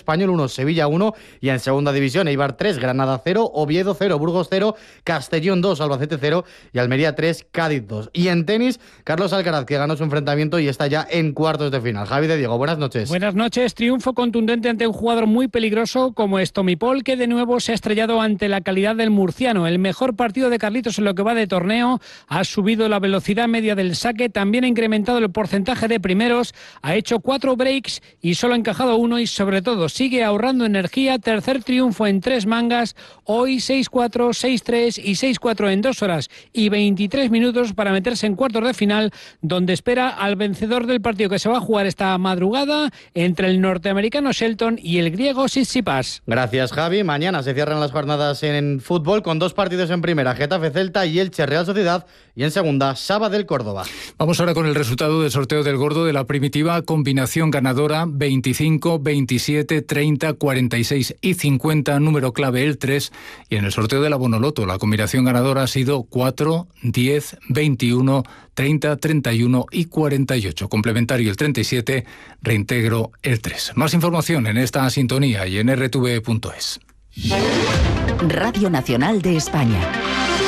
Español 1, Sevilla 1 y en segunda división Eibar 3, Granada 0, Oviedo 0, Burgos 0, Castellón 2, Albacete 0 y Almería 3, Cádiz 2. Y en tenis, Carlos Alcaraz, que ganó su enfrentamiento y está ya en cuartos de final. Javi de Diego, buenas noches. Buenas noches. Triunfo contundente ante un jugador muy peligroso como Estomi-Pol, que de nuevo se ha estrellado ante la calidad del murciano. El mejor partido de Carlitos en lo que va de torneo. Ha subido la velocidad media del saque, también ha incrementado el porcentaje de primeros, ha hecho 4 breaks y solo ha encajado 1 y sobre todo sigue ahorrando energía. Tercer triunfo en 3 mangas, hoy 6-4, 6-3 y 6-4 en 2 horas y 23 minutos para meterse en cuartos de final, donde espera al vencedor del partido que se va a jugar esta madrugada entre el norteamericano Shelton y el griego Tsitsipas. Gracias, Javi. Mañana se cierran las jornadas en fútbol con 2 partidos en primera, Getafe Celta y Elche Real Sociedad, y en segunda, Sabadell Córdoba. Vamos ahora con el resultado del sorteo del gordo de la primitiva combinación ganadora 25, 27, 30, 46 y 50, número clave el 3, y en el sorteo del abono loto la combinación ganadora ha sido 4, 10, 21, 30, 31 y 48. Complementario el 37, reintegro el 3. Más información en esta sintonía y en rtv.es. Radio Nacional de España.